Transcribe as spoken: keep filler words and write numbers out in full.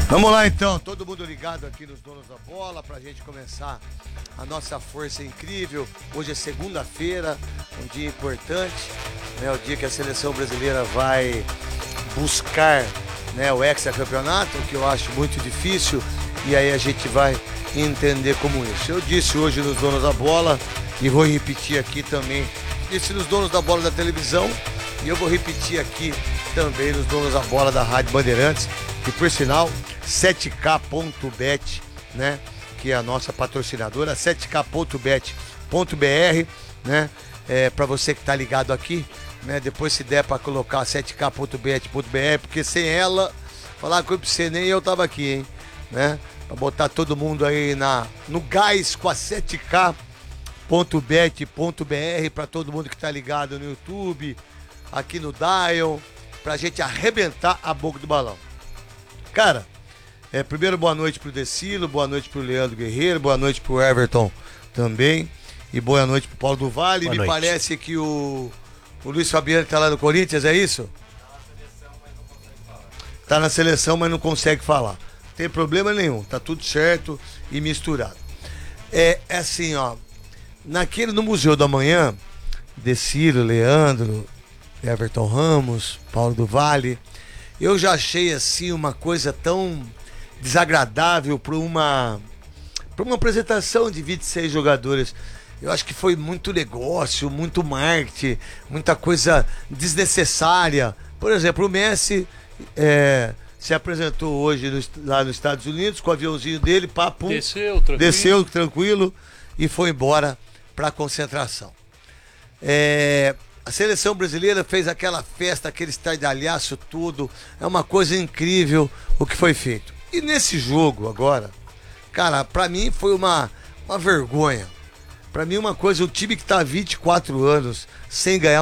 Vamos lá então, todo mundo ligado aqui nos Donos da Bola pra gente começar a nossa força incrível. Hoje é segunda-feira, um dia importante, né? O dia que a seleção brasileira vai buscar, né, o hexacampeonato, que eu acho muito difícil, e aí a gente vai entender como isso. Eu disse hoje nos Donos da Bola e vou repetir aqui também, disse nos Donos da Bola da televisão e eu vou repetir aqui também nos Donos da Bola da Rádio Bandeirantes, que por sinal sete K ponto bet, né, que é a nossa patrocinadora, sete K ponto bet ponto br, né, é, para você que tá ligado aqui, né, depois se der para colocar sete K ponto bet ponto br, porque sem ela, falar com você, nem eu tava aqui, hein, né, para botar todo mundo aí na, no gás com a sete K ponto bet ponto br, para todo mundo que tá ligado no YouTube, aqui no Dial, pra gente arrebentar a boca do balão. Cara, é, primeiro boa noite pro Decilo, boa noite pro Leandro Guerreiro, boa noite pro Everton também, e boa noite pro Paulo do Vale. Boa Me noite. Parece que o, o Luiz Fabiano tá lá no Corinthians, é isso? Tá na seleção, mas não consegue falar. Não tem problema nenhum, tá tudo certo e misturado. É, é assim, ó, naquele, no Museu da Manhã, Decilo, Leandro, Everton Ramos, Paulo do Vale, eu já achei assim uma coisa tão desagradável para uma para uma apresentação de vinte e seis jogadores. Eu acho que foi muito negócio, muito marketing, muita coisa desnecessária. Por exemplo, o Messi é, se apresentou hoje no, lá nos Estados Unidos com o aviãozinho dele, papo, desceu tranquilo, desceu tranquilo e foi embora para a concentração. É, a seleção brasileira fez aquela festa, aquele estardalhaço tudo. É uma coisa incrível o que foi feito. E nesse jogo agora, cara, pra mim foi uma, uma vergonha. Pra mim uma coisa, o time que tá há vinte e quatro anos sem ganhar